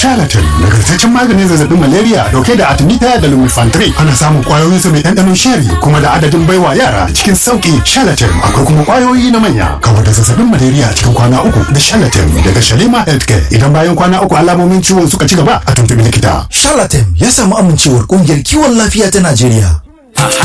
Charlatan nagartaccen maganin zazzabin malaria dauke da artemisia da lumefantrine. Ana samun kwayoyin sa mai ɗanɗanon sheri kuma da adadin baiwa yara cikin sauki. Charlatan akwai kuma kwayoyi na manya. Kawar da zazzabin malaria cikin kwana 3 da Charlatan daga Shalima Healthcare. Idan bayan kwana 3 alamomin ciwon suka ci gaba a tuntubi likita. Charlatan ya samu amincewar kungiyar kiwon lafiya ta Najeriya.